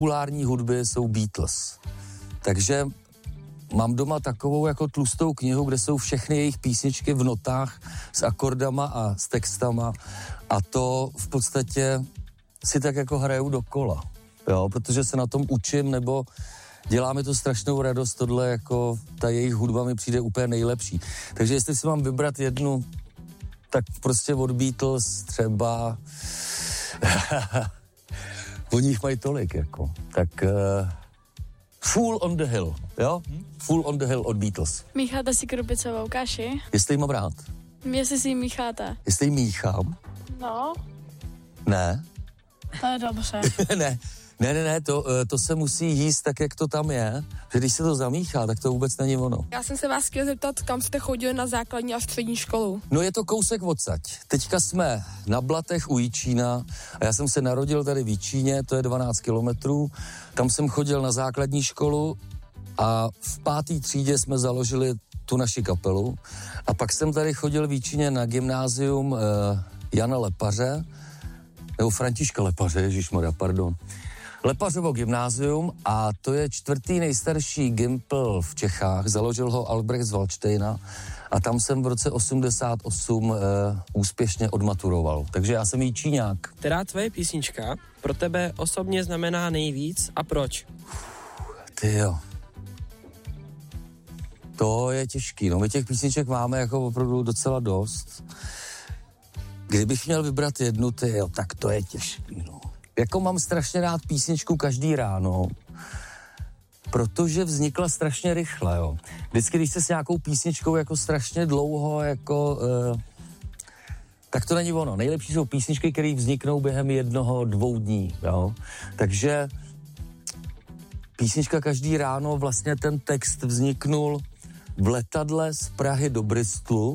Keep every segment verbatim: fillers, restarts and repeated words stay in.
populární hudby jsou Beatles. Takže mám doma takovou jako tlustou knihu, kde jsou všechny jejich písničky v notách s akordama a s textama a to v podstatě si tak jako hraju dokola, jo, protože se na tom učím, nebo dělá mi to strašnou radost, tohle jako ta jejich hudba mi přijde úplně nejlepší. Takže jestli si mám vybrat jednu, tak prostě od Beatles třeba oni jich mají tolik, jako, tak uh, Fool on the Hill, jo? Hmm? Fool on the Hill od Beatles. Mícháte si krupicovou kaši? Jestli ji mám rád. Jestli si ji mícháte. Jestli ji míchám? No. Ne. To je dobře. ne, ne, ne, ne, to, to se musí jíst tak, jak to tam je, že když se to zamíchá, tak to vůbec není ono. Já jsem se vás chtěl zeptat, kam jste chodili na základní a střední školu? No je to kousek odsaď. Teďka jsme na Blatech u Jičína a já jsem se narodil tady v Jičíně, to je dvanáct kilometrů. Tam jsem chodil na základní školu a v pátý třídě jsme založili tu naši kapelu a pak jsem tady chodil v Jičíně na gymnázium eh, Jana Lepaře, nebo Františka Lepaře, ježišmarja, pardon. Lepařovo gymnázium a to je čtvrtý nejstarší gympl v Čechách, založil ho Albrecht z Valdštejna a tam jsem v roce osmdesát osm e, úspěšně odmaturoval, takže já jsem Jičíňák. Která tvoje písnička pro tebe osobně znamená nejvíc a proč? Ty jo. To je těžký, no my těch písniček máme jako opravdu docela dost. Kdybych měl vybrat jednu, ty jo, tak to je těžký, no. Jako mám strašně rád písničku Každý ráno, protože vznikla strašně rychle, jo. Vždycky, když se s nějakou písničkou jako strašně dlouho, jako, uh, tak to není ono. Nejlepší jsou písničky, které vzniknou během jednoho, dvou dní, jo. Takže písnička Každý ráno, vlastně ten text vzniknul v letadle z Prahy do Bristolu,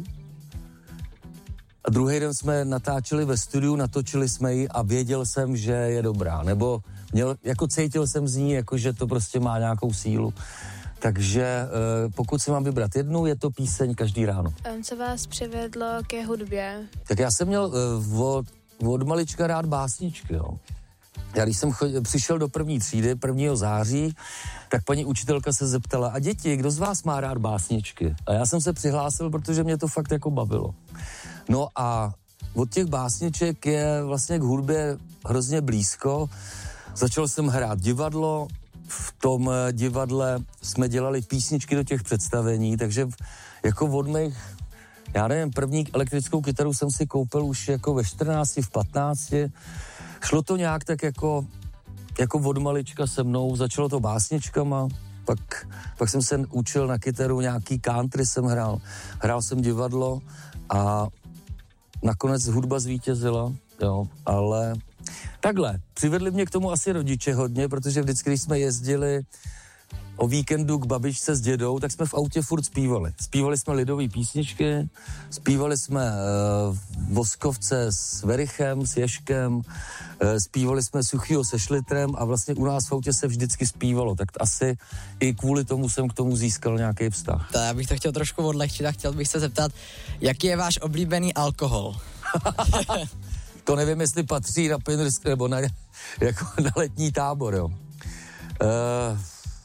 a druhý den jsme natáčeli ve studiu, natočili jsme ji a věděl jsem, že je dobrá. Nebo měl, jako cítil jsem z ní, jako že to prostě má nějakou sílu. Takže e, pokud si mám vybrat jednu, je to píseň Každý ráno. Co vás přivedlo ke hudbě? Tak já jsem měl e, od, od malička rád básničky, jo. Já když jsem chodil, přišel do první třídy, prvního září, tak paní učitelka se zeptala, a děti, kdo z vás má rád básničky? A já jsem se přihlásil, protože mě to fakt jako bavilo. No a od těch básniček je vlastně k hudbě hrozně blízko. Začal jsem hrát divadlo, v tom divadle jsme dělali písničky do těch představení, takže jako od mých, já nevím, první elektrickou kytaru jsem si koupil už jako ve čtrnácti, v patnácti. Šlo to nějak tak jako, jako od malička se mnou, začalo to básničkama, pak, pak jsem se učil na kytaru, nějaký country jsem hrál, hrál jsem divadlo a nakonec hudba zvítězila, jo, ale takhle, přivedli mě k tomu asi rodiče hodně, protože vždycky, když jsme jezdili o víkendu k babičce s dědou, tak jsme v autě furt zpívali. Zpívali jsme lidové písničky, zpívali jsme uh, Voskovce s Verichem, s Ježkem, uh, zpívali jsme Suchýho se Šlitrem a vlastně u nás v autě se vždycky zpívalo, tak asi i kvůli tomu jsem k tomu získal nějaký vztah. Tak já bych to chtěl trošku odlehčit a chtěl bych se zeptat, jaký je váš oblíbený alkohol? To nevím, jestli patří na Pinnersk nebo na, jako na letní tábor, jo. Uh,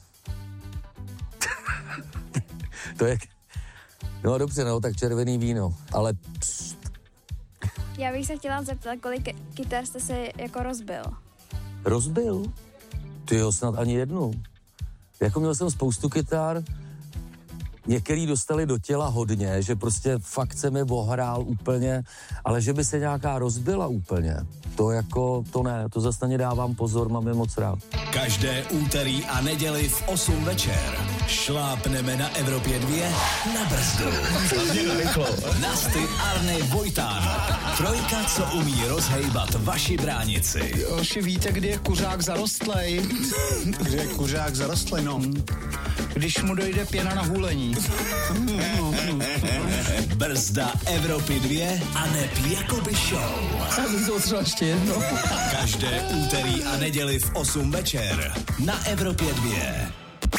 To je, no dobře, no, tak červený víno, ale pst. Já bych se chtěla zeptat, kolik kytar jste se jako rozbil? Rozbil? Tyjo, snad ani jednu. Jako měl jsem spoustu kytar, některý dostali do těla hodně, že prostě fakt jsem je ohrál úplně, ale že by se nějaká rozbila úplně, to jako, to ne, to zase na ně dávám pozor, mám je moc rád. Každé úterý a neděli v osm večer šlápneme na Evropě dvě na brzdu. Nasty, Arny, Vojtán. Trojka, co umí rozhejbat vaši bránici. Oši, víte, kdy je kuřák zarostlej? Kdy je kuřák zarostlej, no? Když mu dojde pěna na hůlení. Brzda Evropy dvě a neb Jakoby show. Abych to třeba ještě jedno. Každé úterý a neděli v osm večer na Evropě dvě.